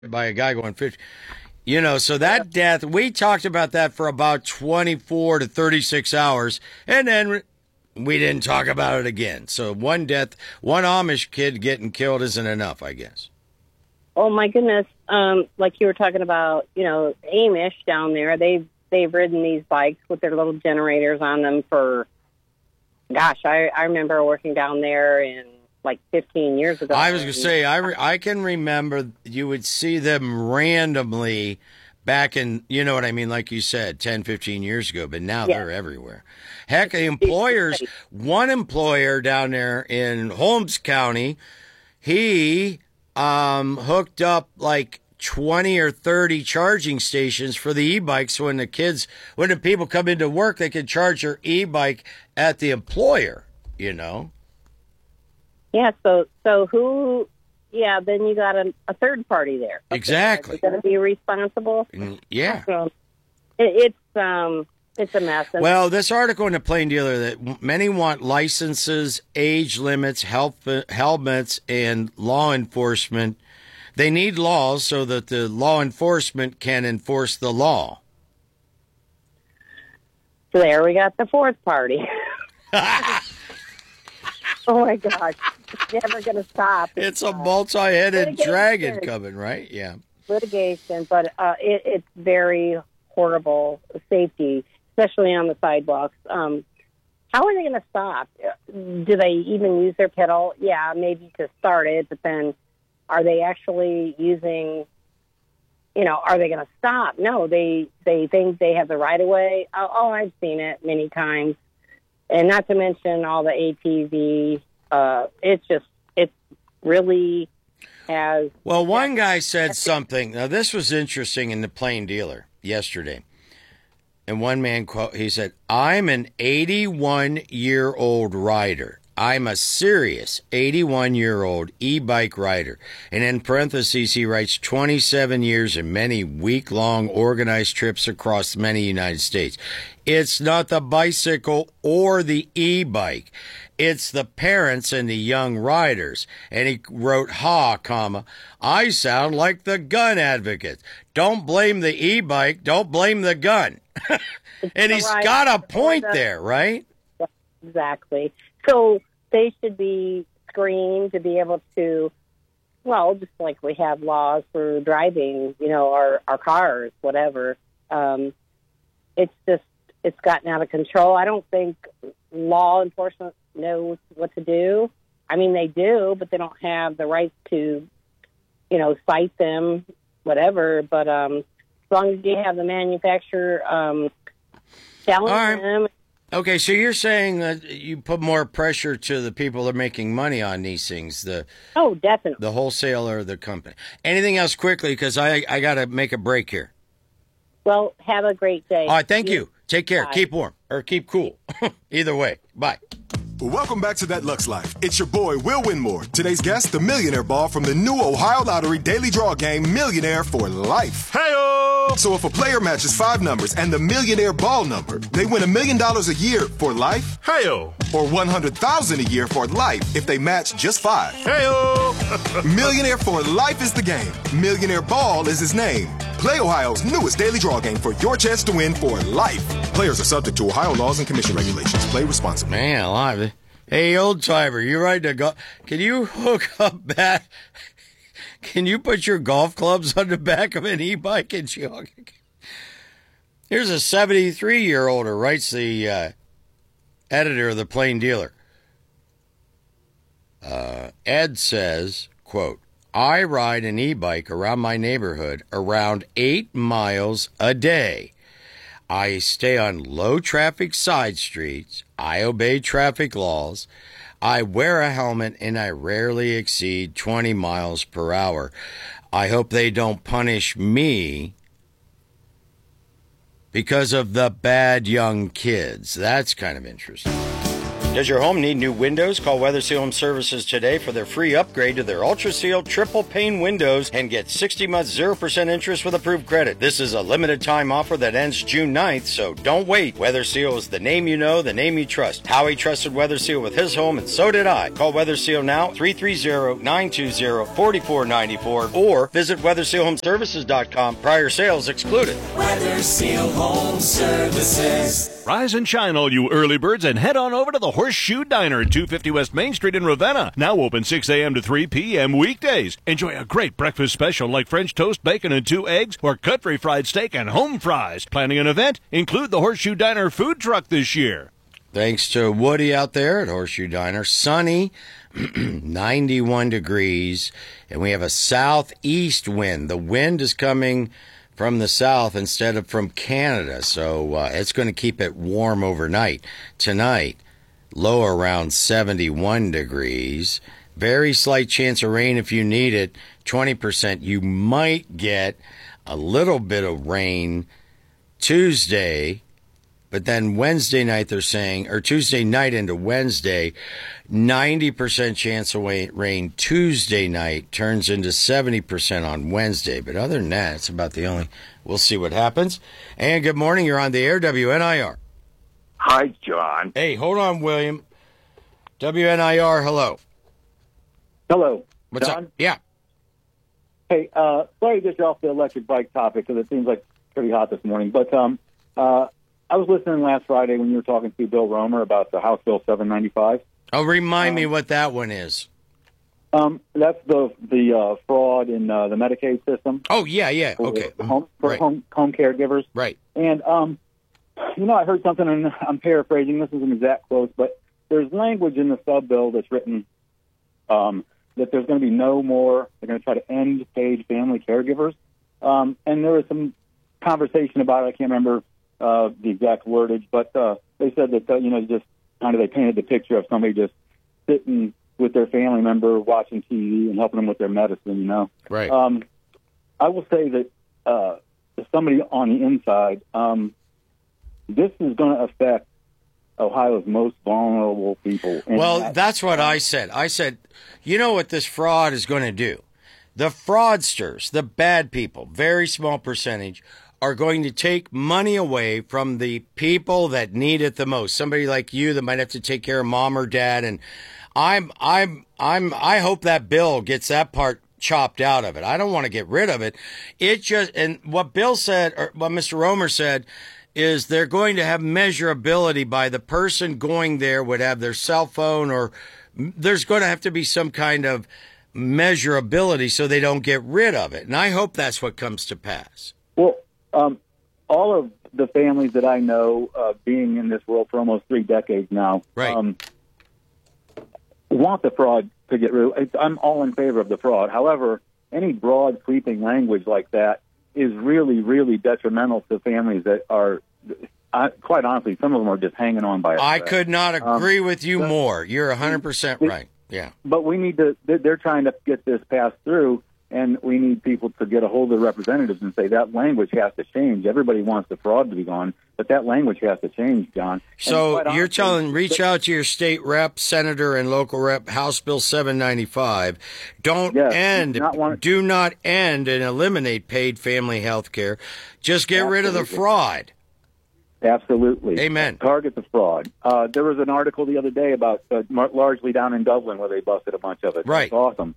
by a guy going fish. So that death, we talked about that for about 24 to 36 hours, and then we didn't talk about it again. So one death, one Amish kid getting killed isn't enough, I guess. Oh my goodness! Like you were talking about, Amish down there. They've ridden these bikes with their little generators on them for, gosh, I remember working down there in like 15 years ago. I was going to say, I can remember you would see them randomly back in, you know what I mean, like you said, 10, 15 years ago, but now they're everywhere. Heck, the employers, one employer down there in Holmes County, he hooked up like 20 or 30 charging stations for the e-bikes. So when the people come into work, they can charge their e-bike at the employer, Yeah, so who? Yeah, then you got a third party there. Okay, exactly. Is going to be responsible? Yeah. It's a mess. Well, this article in the Plain Dealer that many want licenses, age limits, helmets, and law enforcement. They need laws so that the law enforcement can enforce the law. So there we got the fourth party. Oh my gosh, it's never going to stop. It's a multi-headed dragon coming, right? Yeah. Litigation, but it's very horrible safety, especially on the sidewalks. How are they going to stop? Do they even use their pedal? Yeah, maybe to start it, but then are they actually using, are they going to stop? No, they think they have the right of way. Oh, I've seen it many times. And not to mention all the ATV. It really has. Well, one guy said something. Now, this was interesting in the Plain Dealer yesterday. And one man, he said, I'm an 81-year-old rider. I'm a serious 81-year-old e-bike rider. And in parentheses, he writes 27 years and many week-long organized trips across many United States. It's not the bicycle or the e-bike. It's the parents and the young riders. And he wrote, I sound like the gun advocate. Don't blame the e-bike. Don't blame the gun. And he's got a point there, right? Exactly. So they should be screened to be able to, well, just like we have laws for driving, our cars, whatever. It's gotten out of control. I don't think law enforcement knows what to do. I mean, they do, but they don't have the right to, cite them, whatever. But as long as you have the manufacturer telling them. Okay, so you're saying that you put more pressure to the people that are making money on these things, definitely, the wholesaler, the company. Anything else quickly, because I got to make a break here. Well, have a great day. All right, thank you. Take care. Bye. Keep warm or keep cool. Either way. Bye. Welcome back to That Lux Life. It's your boy, Will Winmore. Today's guest, the Millionaire Ball from the new Ohio Lottery Daily Draw game, Millionaire for Life. Hey-o! So if a player matches 5 numbers and the Millionaire Ball number, they win $1 million a year for life. Hey-o! Or $100,000 a year for life if they match just 5. Hey-o! Millionaire for Life is the game. Millionaire Ball is his name. Play Ohio's newest daily draw game for your chance to win for life. Players are subject to Ohio laws and commission regulations. Play responsibly. Man, alive. Hey, old timer, you ready to go? Can you hook up back? Can you put your golf clubs on the back of an e-bike and jog? Here's a 73-year-old who writes the editor of the Plain Dealer. Ed says, quote, I ride an e-bike around my neighborhood around 8 miles a day. I stay on low-traffic side streets. I obey traffic laws. I wear a helmet, and I rarely exceed 20 miles per hour. I hope they don't punish me because of the bad young kids. That's kind of interesting. Does your home need new windows? Call Weather Seal Home Services today for their free upgrade to their Ultra Seal triple pane windows and get 60 months 0% interest with approved credit. This is a limited time offer that ends June 9th, so don't wait. Weather Seal is the name you know, the name you trust. Howie trusted Weather Seal with his home, and so did I. Call Weather Seal now, 330-920-4494, or visit WeatherSealHomeservices.com. Prior sales excluded. Weather Seal Home Services. Rise and shine, all you early birds, and head on over to the Horseshoe Diner at 250 West Main Street in Ravenna. Now open 6 a.m. to 3 p.m. weekdays. Enjoy a great breakfast special like French toast, bacon, and 2 eggs, or country fried steak and home fries. Planning an event? Include the Horseshoe Diner food truck this year. Thanks to Woody out there at Horseshoe Diner. Sunny, 91 degrees, and we have a southeast wind. The wind is coming from the south instead of from Canada, so it's going to keep it warm overnight. Tonight, low around 71 degrees. Very slight chance of rain if you need it. 20%. You might get a little bit of rain Tuesday, but then Wednesday night they're saying, or Tuesday night into Wednesday, 90% chance of rain Tuesday night turns into 70% on Wednesday. But other than that, it's about the only. We'll see what happens. And good morning. You're on the air, WNIR. Hi, John. Hey, hold on, William. WNIR, hello. Hello. What's John? up? Yeah. Hey, sorry to get you off the electric bike topic because it seems like pretty hot this morning. But I was listening last Friday when you were talking to Bill Romer about the House Bill 795. Oh, remind me what that one is. That's the fraud in the Medicaid system. Oh, yeah. Okay. For Right. home caregivers. Right. And, I heard something, and I'm paraphrasing. This isn't exact quote, but there's language in the sub-bill that's written that there's going to be no more, they're going to try to end paid family caregivers. And there was some conversation about it. I can't remember the exact wordage, but they said that, just kind of they painted the picture of somebody just sitting with their family member watching TV and helping them with their medicine, Right. I will say that as somebody on the inside, this is going to affect Ohio's most vulnerable people. Well, that's what I said. I said, you know what this fraud is going to do? The fraudsters, the bad people, very small percentage, are going to take money away from the people that need it the most. Somebody like you that might have to take care of mom or dad, and I hope that bill gets that part chopped out of it. I don't want to get rid of it. And what Bill said, or what Mr. Romer said, is they're going to have measurability by the person going there would have their cell phone, or there's going to have to be some kind of measurability so they don't get rid of it. And I hope that's what comes to pass. Well, all of the families that I know, being in this world for almost 3 decades now, Right. Want the fraud to get rid of. I'm all in favor of the fraud. However, any broad sweeping language like that is really, really detrimental to families that are, quite honestly, some of them are just hanging on by a I thread. could not agree with you more. You're 100% right. Yeah. But we need to, they're trying to get this passed through, and we need people to get a hold of their representatives and say that language has to change. Everybody wants the fraud to be gone, but that language has to change, John. So you're telling, reach out to your state rep, senator, and local rep, House Bill 795. Do not end and eliminate paid family health care. Just get rid of the fraud. Absolutely. Amen. Target the fraud. There was an article the other day about largely down in Dublin where they busted a bunch of it. Right. It's awesome.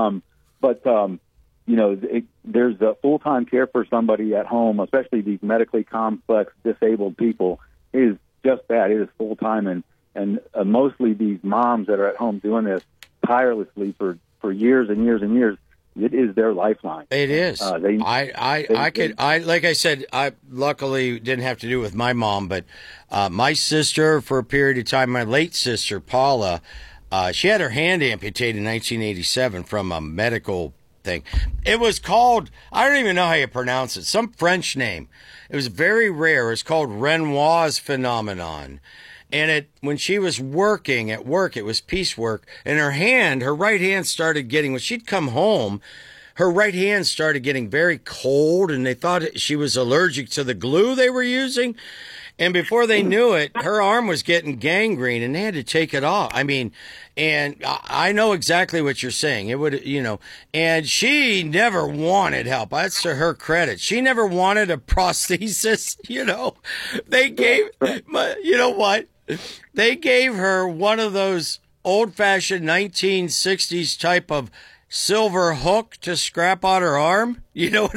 There's a full-time care for somebody at home, especially these medically complex disabled people, is just that. It is full-time, and mostly these moms that are at home doing this tirelessly for years and years and years. It is their lifeline. It is. Like I said, I luckily didn't have to do it with my mom, but my sister, for a period of time, my late sister, Paula, she had her hand amputated in 1987 from a medical thing. It was called, I don't even know how you pronounce it, some French name. It was very rare. It's called Renoir's phenomenon. And when she was working at work, it was piecework, and her right hand started getting, when she'd come home, her right hand started getting very cold, and they thought she was allergic to the glue they were using. And before they knew it, her arm was getting gangrene, and they had to take it off. I mean, and I know exactly what you're saying. It would, and she never wanted help. That's to her credit. She never wanted a prosthesis. They gave, you know what? They gave her one of those old-fashioned 1960s type of silver hook to scrap on her arm. You know what